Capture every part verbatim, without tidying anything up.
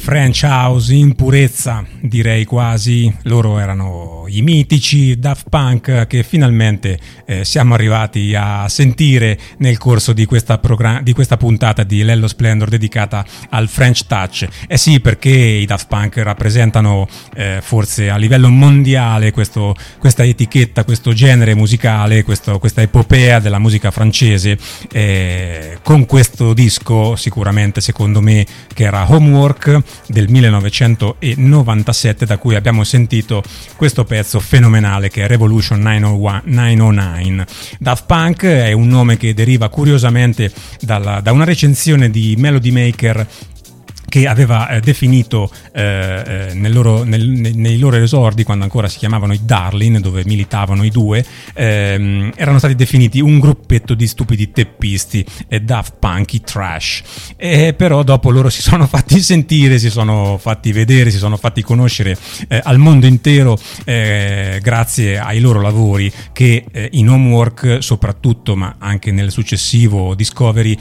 French House in purezza, direi quasi. Loro erano i mitici Daft Punk che finalmente eh, siamo arrivati a sentire nel corso di questa, progra- di questa puntata di Lello Splendor dedicata al French Touch. Eh sì, perché i Daft Punk rappresentano eh, forse a livello mondiale questo, questa etichetta, questo genere musicale, questo, questa epopea della musica francese, eh, con questo disco sicuramente, secondo me, che era Homework del millenovecentonovantasette, da cui abbiamo sentito questo pezzo fenomenale che è Revolution novecentonovantanove. Daft Punk è un nome che deriva curiosamente dalla, da una recensione di Melody Maker che aveva eh, definito eh, nel loro, nel, nei loro esordi, quando ancora si chiamavano i Darlin, dove militavano i due, ehm, erano stati definiti un gruppetto di stupidi teppisti e Daft Punk, i trash. E però dopo loro si sono fatti sentire, si sono fatti vedere, si sono fatti conoscere eh, al mondo intero eh, grazie ai loro lavori che eh, in Homework soprattutto, ma anche nel successivo Discovery,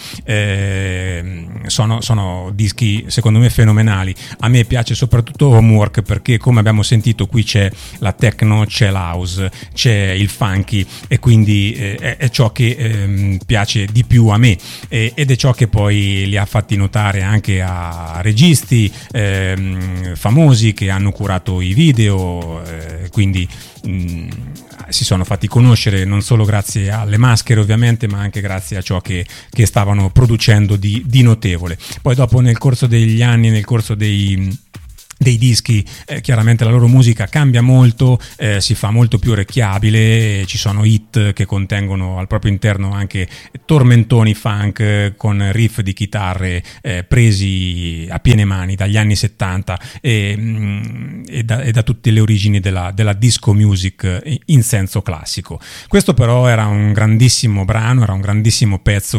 eh, sono, sono dischi secondo me fenomenali. A me piace soprattutto Homework perché, come abbiamo sentito, qui c'è la techno, c'è l'house, c'è il funky, e quindi eh, è, è ciò che eh, piace di più a me, e, ed è ciò che poi li ha fatti notare anche a registi eh, famosi che hanno curato i video, eh, quindi mh, si sono fatti conoscere non solo grazie alle maschere ovviamente, ma anche grazie a ciò che, che stavano producendo di, di notevole. Poi dopo, nel corso degli anni, nel corso dei dei dischi, eh, chiaramente la loro musica cambia molto, eh, si fa molto più orecchiabile, ci sono hit che contengono al proprio interno anche tormentoni funk eh, con riff di chitarre eh, presi a piene mani dagli anni settanta e, mh, e, da, e da tutte le origini della, della disco music in senso classico. Questo però era un grandissimo brano, era un grandissimo pezzo